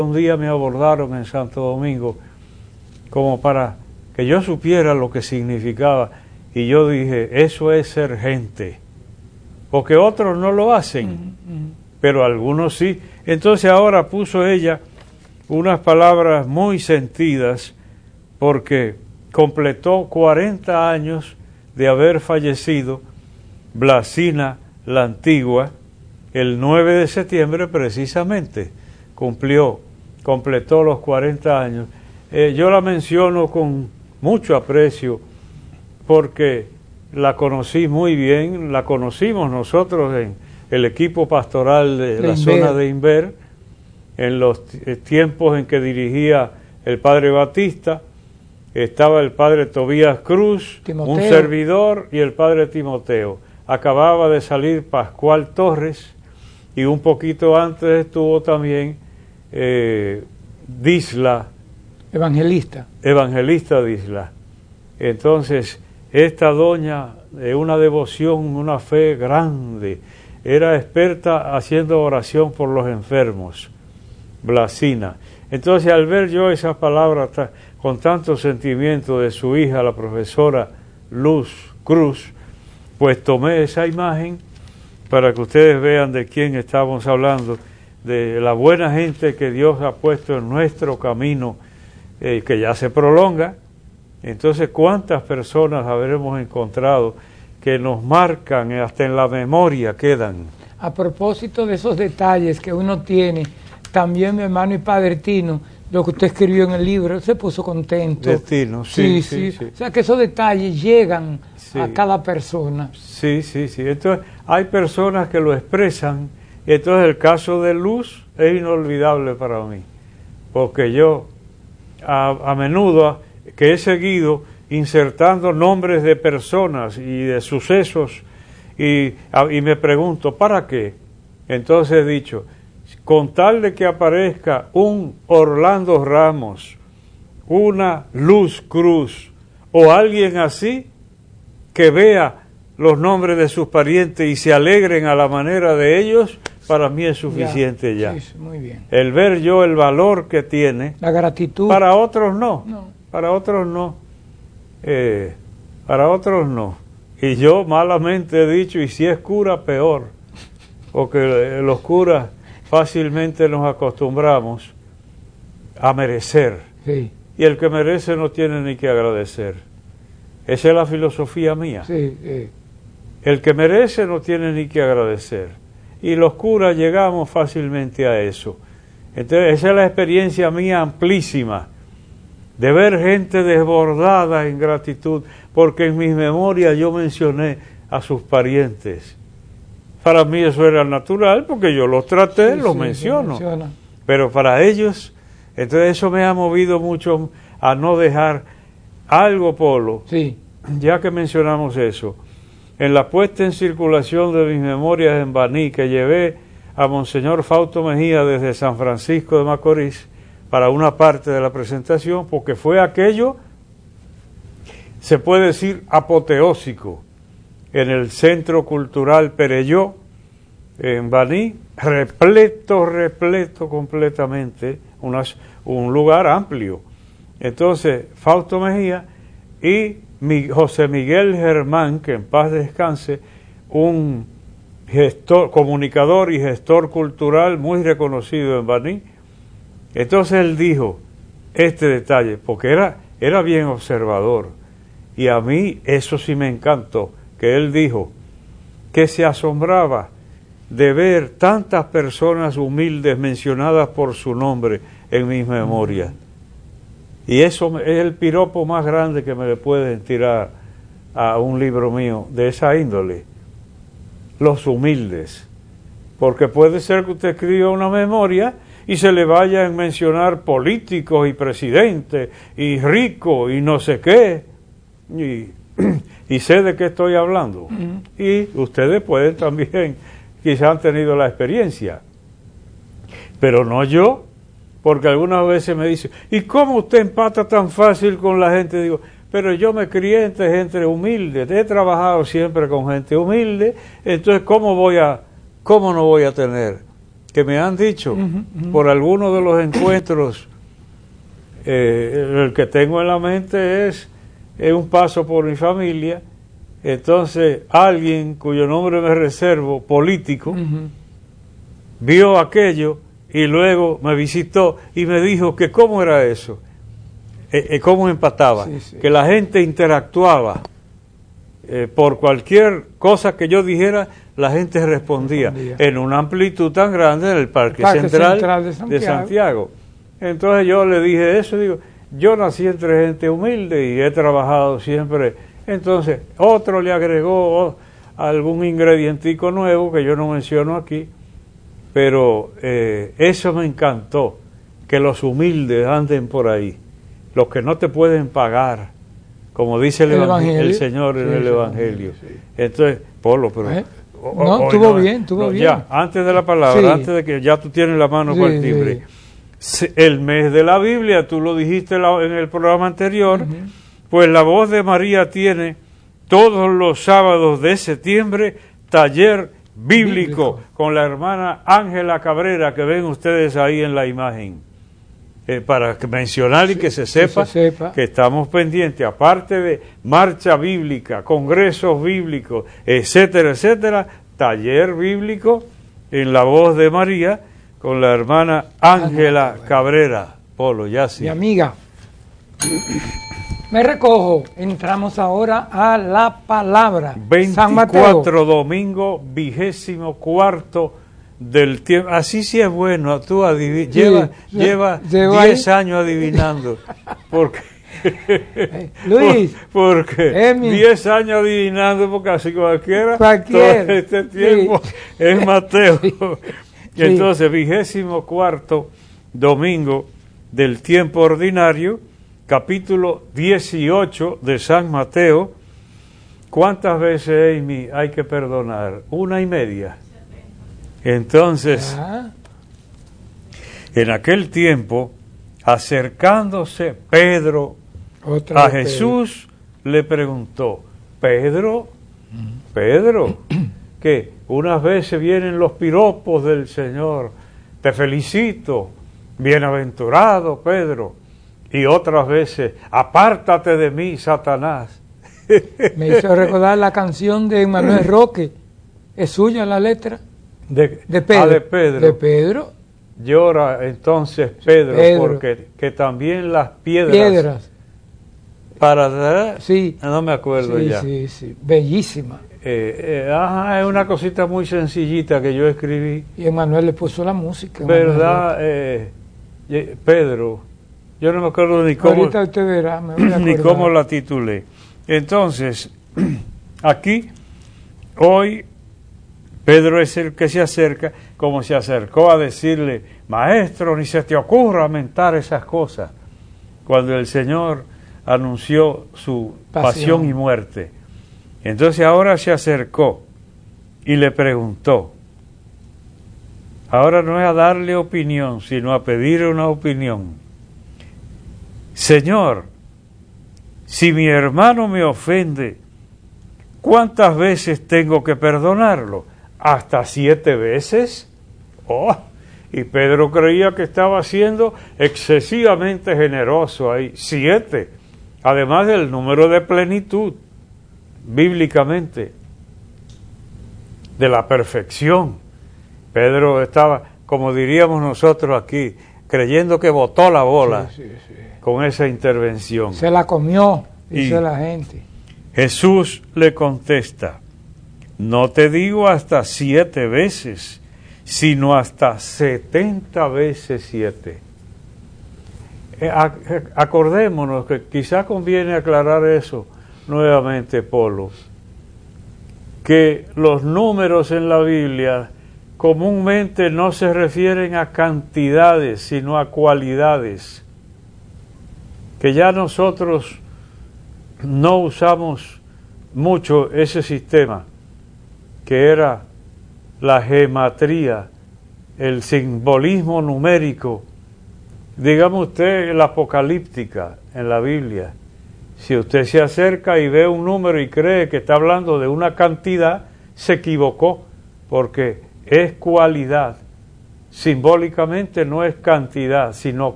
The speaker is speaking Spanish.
Un día me abordaron en Santo Domingo como para que yo supiera lo que significaba, y yo dije, eso es ser gente, porque otros no lo hacen, pero algunos sí. Entonces ahora puso ella unas palabras muy sentidas, porque completó 40 años de haber fallecido Blasina la Antigua, el 9 de septiembre precisamente, completó los 40 años. Yo la menciono con mucho aprecio porque la conocí muy bien, la conocimos nosotros en el equipo pastoral de la zona de Inver, en los tiempos en que dirigía el padre Batista, estaba el padre Tobías Cruz, Timoteo, un servidor, y el padre Timoteo. Acababa de salir Pascual Torres, y un poquito antes estuvo también Disla, Evangelista Disla. Entonces, esta doña, de una devoción, una fe grande, era experta haciendo oración por los enfermos, Blasina. Entonces, al ver yo esas palabras con tanto sentimiento de su hija, la profesora Luz Cruz, pues tomé esa imagen para que ustedes vean de quién estamos hablando, de la buena gente que Dios ha puesto en nuestro camino, que ya se prolonga. Entonces, ¿cuántas personas habremos encontrado que nos marcan, hasta en la memoria quedan? A propósito de esos detalles que uno tiene, también mi hermano y padre Tino, lo que usted escribió en el libro, se puso contento. Destino, sí. O sea, que esos detalles llegan a cada persona. Sí. Entonces, hay personas que lo expresan. Entonces, el caso de Luz es inolvidable para mí, porque yo a menudo que he seguido insertando nombres de personas y de sucesos, y me pregunto, ¿para qué? Entonces he dicho, con tal de que aparezca un Orlando Ramos, una Luz Cruz o alguien así, que vea los nombres de sus parientes y se alegren a la manera de ellos, para mí es suficiente ya. Sí, muy bien. El ver yo el valor que tiene. La gratitud. Para otros no. Para otros no. Para otros no. Y yo malamente he dicho, y si es cura, peor. Porque los curas fácilmente nos acostumbramos a merecer. Sí. Y el que merece no tiene ni que agradecer. Esa es la filosofía mía. Sí. El que merece no tiene ni que agradecer. Y los curas llegamos fácilmente a eso. Entonces, esa es la experiencia mía amplísima, de ver gente desbordada en gratitud, porque en mis memorias yo mencioné a sus parientes. Para mí eso era natural, porque yo los traté, los menciono. Pero para ellos, entonces eso me ha movido mucho a no dejar algo, Polo, ya que mencionamos eso. En la puesta en circulación de mis memorias en Baní, que llevé a Monseñor Fausto Mejía desde San Francisco de Macorís para una parte de la presentación, porque fue aquello, se puede decir, apoteósico, en el Centro Cultural Perelló, en Baní, repleto completamente, un lugar amplio. Entonces, Fausto Mejía y José Miguel Germán, que en paz descanse, un gestor, comunicador y gestor cultural muy reconocido en Baní. Entonces él dijo este detalle, porque era bien observador, y a mí eso sí me encantó, que él dijo que se asombraba de ver tantas personas humildes mencionadas por su nombre en mis memorias. Y eso es el piropo más grande que me le pueden tirar a un libro mío de esa índole. Los humildes. Porque puede ser que usted escriba una memoria y se le vaya a mencionar políticos y presidentes y ricos y no sé qué. Y sé de qué estoy hablando. Y ustedes pueden también, quizás han tenido la experiencia. Pero no yo. Porque algunas veces me dicen, ¿y cómo usted empata tan fácil con la gente? Digo, pero yo me crié entre gente humilde, he trabajado siempre con gente humilde, entonces ¿cómo no voy a tener que me han dicho por alguno de los encuentros. El que tengo en la mente es un paso por mi familia. Entonces alguien cuyo nombre me reservo, político, vio aquello y luego me visitó y me dijo que cómo era eso, cómo empataba, que la gente interactuaba, por cualquier cosa que yo dijera, la gente respondía en una amplitud tan grande en el Parque Central de Santiago. Entonces yo le dije eso, digo, yo nací entre gente humilde y he trabajado siempre. Entonces otro le agregó algún ingredientico nuevo que yo no menciono aquí, pero eso me encantó, que los humildes anden por ahí, los que no te pueden pagar, como dice el Señor en el Evangelio. Entonces, Polo, pero... no, estuvo bien, estuvo bien. Ya, antes de la palabra, antes de que ya tú tienes la mano con el timbre. El mes de la Biblia, tú lo dijiste en el programa anterior, pues La Voz de María tiene todos los sábados de septiembre taller bíblico con la hermana Ángela Cabrera, que ven ustedes ahí en la imagen. Para mencionar y que se sepa que estamos pendientes, aparte de marcha bíblica, congresos bíblicos, etcétera, etcétera, taller bíblico en La Voz de María con la hermana Ángela Cabrera. Polo, ya sí. Mi amiga, me recojo. Entramos ahora a la palabra. 24 domingo, 24 del tiempo. Así sí es bueno. Tú lleva 10 años adivinando. Porque Luis, porque 10 años adivinando, porque así cualquiera. Todo este tiempo es Mateo. Entonces, 24 domingo del tiempo ordinario, capítulo 18 de San Mateo. ¿Cuántas veces, Amy, hay que perdonar? 1.5. Entonces, en aquel tiempo, acercándose Pedro a Jesús, le preguntó, Pedro, que unas veces vienen los piropos del Señor, te felicito, bienaventurado Pedro, y otras veces, apártate de mí, Satanás. Me hizo recordar la canción de Manuel Roque. ¿Es suya la letra? De Pedro. De Pedro. Llora entonces Pedro. Porque que también las piedras. Para no me acuerdo ya. Sí, bellísima. Es una cosita muy sencillita que yo escribí. Y Emanuel le puso la música. ¿Verdad? Pedro, yo no me acuerdo ni cómo. Ahorita usted verá, me voy a acordar. Ni cómo la titulé. Entonces, aquí, hoy, Pedro es el que se acerca, como se acercó a decirle, maestro, ni se te ocurra mentar esas cosas, cuando el Señor anunció su pasión y muerte. Entonces ahora se acercó y le preguntó. Ahora no es a darle opinión, sino a pedir una opinión. Señor, si mi hermano me ofende, ¿cuántas veces tengo que perdonarlo? ¿Hasta 7 veces? Oh, y Pedro creía que estaba siendo excesivamente generoso ahí. 7, además del número de plenitud, bíblicamente, de la perfección. Pedro estaba, como diríamos nosotros aquí, creyendo que botó la bola con esa intervención. Se la comió, dice la gente. Jesús le contesta, no te digo hasta 7 veces, sino hasta 70 veces 7. Acordémonos que quizá conviene aclarar eso nuevamente, Polo, que los números en la Biblia comúnmente no se refieren a cantidades, sino a cualidades, que ya nosotros no usamos mucho ese sistema, que era la gematría, el simbolismo numérico, digamos usted la apocalíptica en la Biblia. Si usted se acerca y ve un número y cree que está hablando de una cantidad, se equivocó, porque es cualidad. simbólicamente no es cantidad, sino